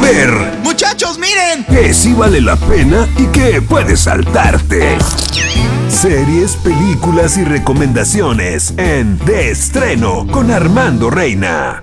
ver ¡Muchachos, miren! que sí vale la pena y que puedes saltarte. Series, películas y recomendaciones en De Estreno con Armando Reina.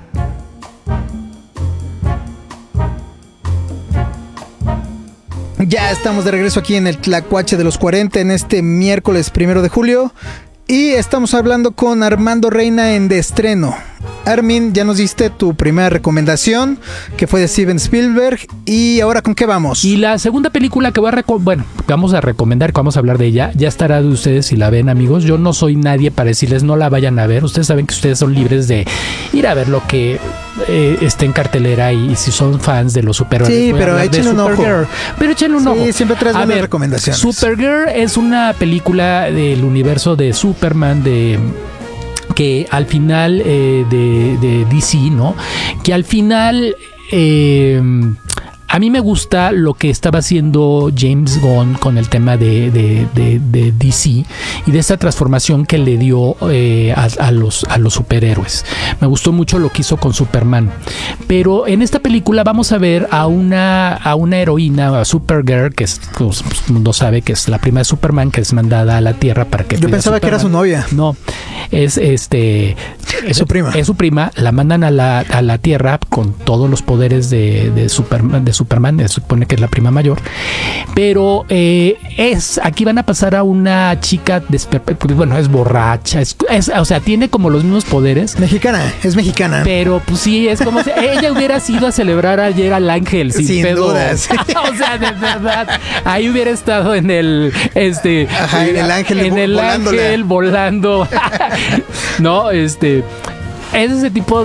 Ya estamos de regreso aquí en el Tlacuache de los 40 en este miércoles 1 de julio y estamos hablando con Armando Reina en De Estreno. Armin, ya nos diste tu primera recomendación, que fue de Steven Spielberg, y ahora ¿con qué vamos? Y la segunda película que vamos a recomendar, que vamos a hablar de ella, ya estará de ustedes si la ven, amigos. Yo no soy nadie para decirles no la vayan a ver. Ustedes saben que ustedes son libres de ir a ver lo que esté en cartelera y si son fans de los superhéroes. Sí, pero échenle un ojo. Pero échenle un ojo. Sí, siempre traes buenas recomendaciones. Supergirl es una película del universo de Superman, que al final de DC, ¿no? Que al final a mí me gusta lo que estaba haciendo James Gunn con el tema de DC y de esta transformación que le dio a los superhéroes. Me gustó mucho lo que hizo con Superman. Pero en esta película vamos a ver a una heroína, a Supergirl, que pues, todo el mundo sabe que es la prima de Superman, que es mandada a la Tierra para que... Yo pensaba que era su novia. No, es su prima. Es su prima, la mandan a la Tierra con todos los poderes de Superman, se supone que es la prima mayor, pero aquí van a pasar a una chica es borracha, o sea, tiene como los mismos poderes. Es mexicana. Pero pues sí, es como si ella hubiera sido a celebrar ayer al ángel sin pedo. Dudas. O sea, de verdad, ahí hubiera estado en el en el ángel, ángel volando. No, es ese tipo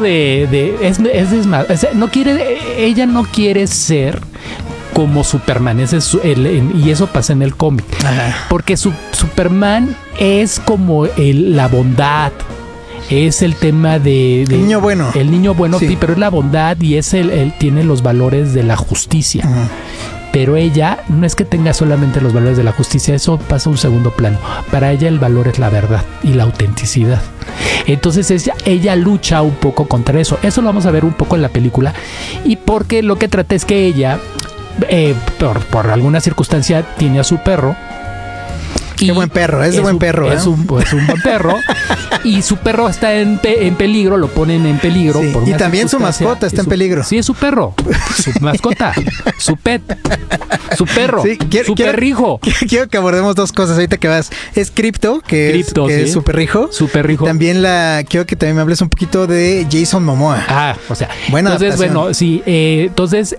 ella no quiere ser como Superman, y eso pasa en el cómic. Ajá. Porque Superman es como la bondad, es el tema de el niño bueno. El niño bueno, sí, pero es la bondad y él tiene los valores de la justicia. Ajá. Pero ella no es que tenga solamente los valores de la justicia, eso pasa a un segundo plano. Para ella el valor es la verdad y la autenticidad. Entonces ella lucha un poco contra eso. Eso lo vamos a ver un poco en la película. Y porque lo que trata es que ella, por alguna circunstancia, tiene a su perro. Qué buen perro, es buen perro. Es un buen perro. Y su perro está en peligro, lo ponen en peligro. Sí, y también su mascota está en peligro. Sí, es su perro, su mascota, su pet, su perro, sí, su perrijo. Quiero que abordemos dos cosas ahorita que vas. Es Crypto, que es su perrijo. Su perrijo. Y también quiero que también me hables un poquito de Jason Momoa. O sea, buena entonces, adaptación. Bueno, sí, entonces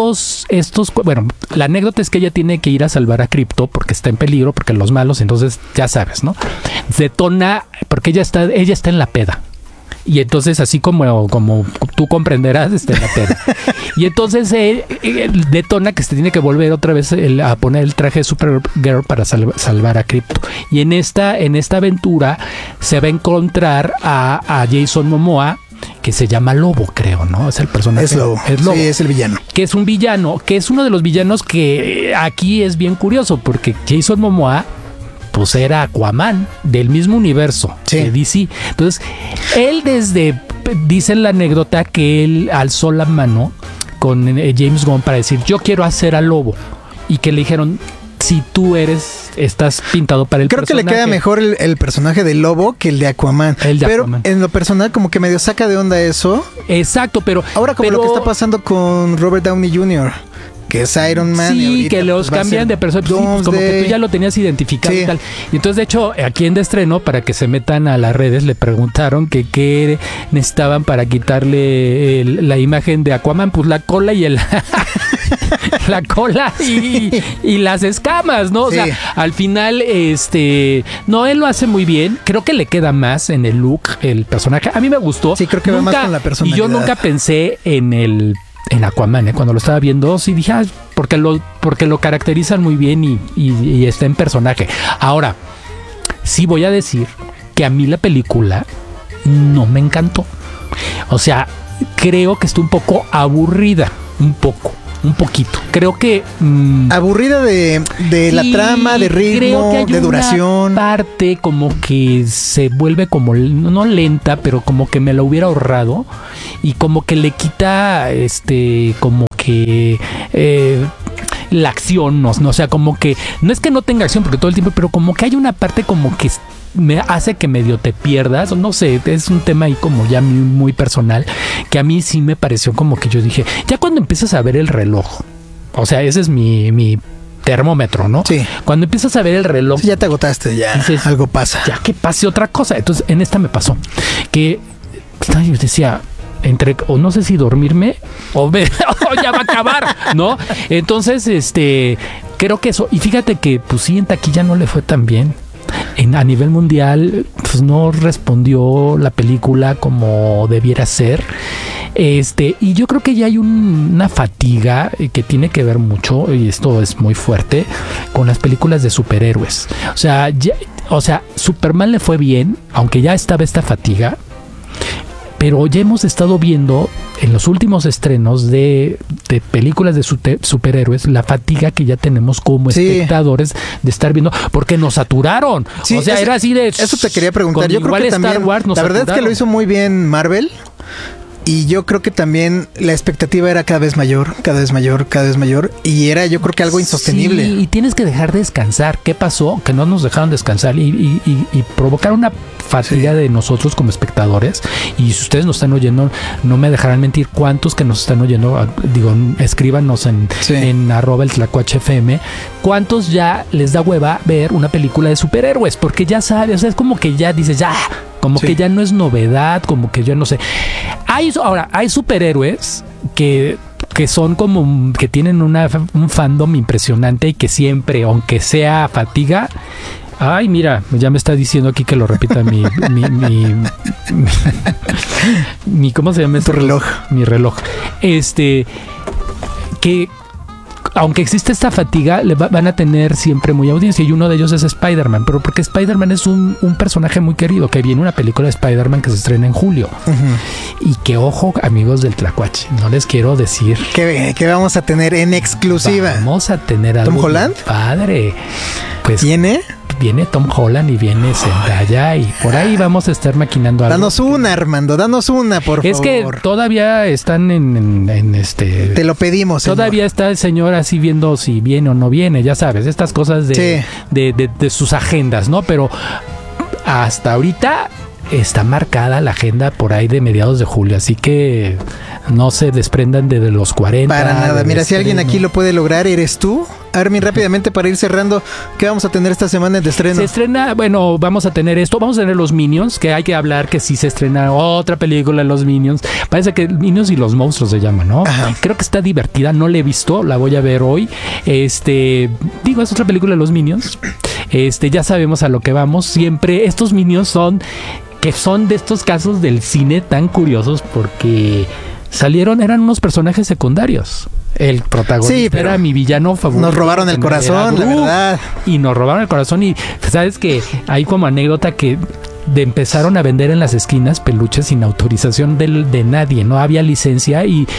la anécdota es que ella tiene que ir a salvar a Crypto porque está en peligro, porque los malos, entonces ya sabes, ¿no? Detona, porque ella está en la peda. Y entonces, así como tú comprenderás, está en la peda. Y entonces detona que se tiene que volver otra vez a poner el traje de Supergirl para salvar a Crypto. Y en esta aventura se va a encontrar a Jason Momoa, que se llama Lobo, creo, ¿no? Es el personaje. Es Lobo. Sí, es el villano. Que es un villano, que es uno de los villanos que aquí es bien curioso, porque Jason Momoa pues era Aquaman del mismo universo de DC. Entonces, él dice en la anécdota que él alzó la mano con James Gunn para decir, yo quiero hacer al Lobo. Y que le dijeron, si tú estás pintado para el personaje. Creo que le queda mejor el personaje de Lobo que el de Aquaman. Pero en lo personal como que medio saca de onda eso. Exacto, pero... Ahora lo que está pasando con Robert Downey Jr., que es Iron Man. Sí, ahorita, que los cambian de personaje. Sí, como que tú ya lo tenías identificado y tal. Y entonces, de hecho, aquí en De Estreno, para que se metan a las redes, le preguntaron que qué necesitaban para quitarle la imagen de Aquaman. Pues la cola y la cola y las escamas, ¿no? O sea, al final, no, él lo hace muy bien. Creo que le queda más en el look, el personaje. A mí me gustó. Sí, creo que va más con la personalidad. Y yo nunca pensé en Aquaman, cuando lo estaba viendo, sí dije, porque lo caracterizan muy bien y está en personaje. Ahora, sí voy a decir que a mí la película no me encantó. O sea, creo que está un poco aburrida, un poquito. Creo que aburrida de la trama, de ritmo, que hay de duración. Una parte como que se vuelve como no lenta, pero como que me la hubiera ahorrado y como que le quita como que que la acción, no, o sea, como que no es que no tenga acción porque todo el tiempo, pero como que hay una parte como que me hace que medio te pierdas, no sé, es un tema ahí como ya muy, muy personal, que a mí sí me pareció como que yo dije, ya cuando empiezas a ver el reloj, o sea, ese es mi termómetro, ¿no? Sí. Cuando empiezas a ver el reloj, Sí, ya te agotaste, ya dices, algo pasa. ya que pase otra cosa. Entonces, en esta me pasó que yo decía, o no sé si dormirme o ya va a acabar, ¿no? Entonces, creo que eso, y fíjate que pues sí, en taquilla no le fue tan bien. A nivel mundial, pues no respondió la película como debiera ser. Y yo creo que ya hay una fatiga que tiene que ver mucho, y esto es muy fuerte, con las películas de superhéroes. O sea, Superman le fue bien, aunque ya estaba esta fatiga. Pero ya hemos estado viendo en los últimos estrenos de películas de superhéroes la fatiga que ya tenemos como espectadores de estar viendo, porque nos saturaron. Sí, o sea, era así de... Eso te quería preguntar. Yo creo que Star también, Wars nos la verdad saturaron. es que lo hizo muy bien Marvel. Y yo creo que también la expectativa era cada vez mayor, cada vez mayor, cada vez mayor. Y era, yo creo que algo insostenible. Sí, y tienes que dejar de descansar. ¿Qué pasó? Que no nos dejaron descansar y provocar una fatiga de nosotros como espectadores. Y si ustedes nos están oyendo, no me dejarán mentir cuántos que nos están oyendo. Digo, escríbanos en @el_tlacuachfm. ¿Cuántos ya les da hueva ver una película de superhéroes? Porque ya sabes, o sea, es como que ya dices, ya... Como que ya no es novedad, como que yo no sé. Hay superhéroes que son como que tienen un fandom impresionante y que siempre, aunque sea fatiga. Ay, mira, ya me está diciendo aquí que lo repita mi ¿cómo se llama? Tu reloj. Mi reloj. Que aunque existe esta fatiga, van a tener siempre muy audiencia, y uno de ellos es Spider-Man, pero porque Spider-Man es un personaje muy querido, que viene una película de Spider-Man que se estrena en julio. Y que, ojo, amigos del Tlacuache, no les quiero decir que vamos a tener en exclusiva. Vamos a tener algo ¿Tom Holland? Padre. Pues viene Tom Holland y viene Zendaya, y por ahí vamos a estar maquinando algo. Danos una, Armando, danos una, por favor. Es que todavía están en Te lo pedimos, señor. Todavía está el señor así viendo si viene o no viene, ya sabes, estas cosas de sus agendas, ¿no? Pero hasta ahorita está marcada la agenda por ahí de mediados de julio, así que no se desprendan de los 40. Para nada. Mira, si alguien aquí lo puede lograr, eres tú. Armin, rápidamente para ir cerrando, ¿qué vamos a tener esta semana de estreno? Se estrena, bueno, vamos a tener los Minions, que hay que hablar que sí se estrena otra película de los Minions. Parece que Minions y los monstruos se llama, ¿no? Ajá. Creo que está divertida, no la he visto, la voy a ver hoy. Es otra película de los Minions. Ya sabemos a lo que vamos. Siempre estos Minions son de estos casos del cine tan curiosos porque eran unos personajes secundarios. El protagonista era mi villano favorito. Nos robaron el corazón, la verdad. Y nos robaron el corazón. Y sabes que hay como anécdota que empezaron a vender en las esquinas peluches sin autorización de nadie, no había licencia, y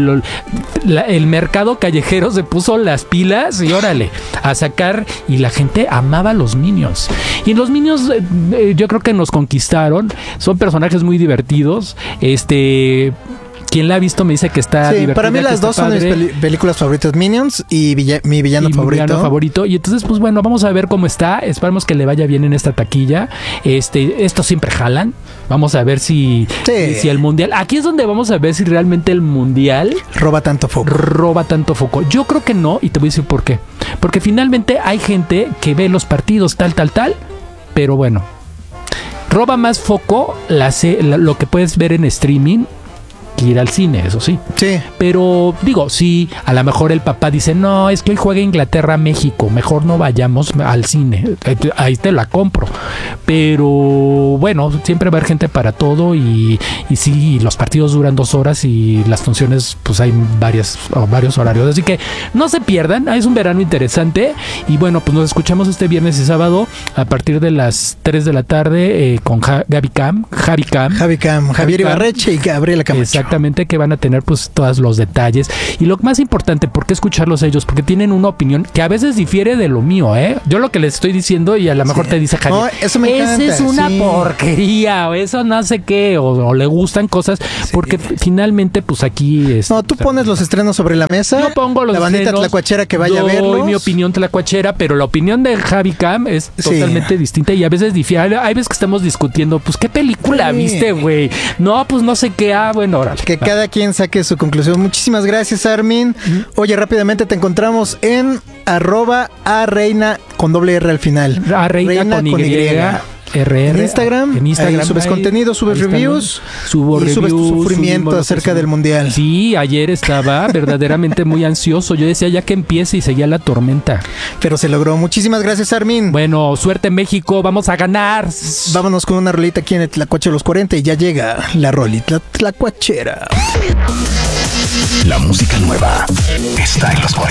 el mercado callejero se puso las pilas y órale, a sacar, y la gente amaba a los Minions. Y los Minions yo creo que nos conquistaron, son personajes muy divertidos. Quien la ha visto me dice que está divertida. Para mí las dos son mis películas favoritas, Minions y mi villano favorito. Y entonces, pues bueno, vamos a ver cómo está. Esperamos que le vaya bien en esta taquilla. Estos siempre jalan. Vamos a ver si el mundial. Aquí es donde vamos a ver si realmente el mundial roba tanto foco. Yo creo que no, y te voy a decir por qué. Porque finalmente hay gente que ve los partidos tal, pero bueno, roba más foco lo que puedes ver en streaming que ir al cine, eso sí. Sí. Pero digo, sí, a lo mejor el papá dice, no, es que hoy juega Inglaterra-México, mejor no vayamos al cine. Ahí te la compro. Pero bueno, siempre va a haber gente para todo, y sí, los partidos duran 2 horas y las funciones, pues hay varios horarios. Así que no se pierdan, es un verano interesante. Y bueno, pues nos escuchamos este viernes y sábado a partir de las 3 de la tarde con Javier Ibarreche y Gabriela Camacho. exactamente, que van a tener pues todos los detalles. Y lo más importante, ¿por qué escucharlos ellos? Porque tienen una opinión que a veces difiere de lo mío, ¿eh? Yo lo que les estoy diciendo y a lo mejor te dice Javier, no, eso me encanta, esa es una porquería, o eso no sé qué, o le gustan cosas, porque finalmente pues aquí es... No, tú pones los estrenos sobre la mesa. Yo pongo los la bandita estrenos, tlacuachera que vaya a verlos. Doy mi opinión tlacuachera, pero la opinión de Javi Cam es totalmente distinta y a veces difiere. Hay veces que estamos discutiendo, pues, ¿qué película viste, güey? No, pues no sé qué. Bueno, órale. Que cada quien saque su conclusión. Muchísimas gracias, Armin. Oye, rápidamente te encontramos en @areina con doble R al final. Reina con Y. RR, en Instagram ahí subes contenido, subes reviews, subes tu sufrimiento acerca del mundial. Sí, ayer estaba verdaderamente muy ansioso. Yo decía ya que empiece y seguía la tormenta. Pero se logró. Muchísimas gracias, Armin. Bueno, suerte México, vamos a ganar. Vámonos con una rolita aquí en el Tlacuache de los 40 y ya llega la rolita tlacuachera. La música nueva está en los 40.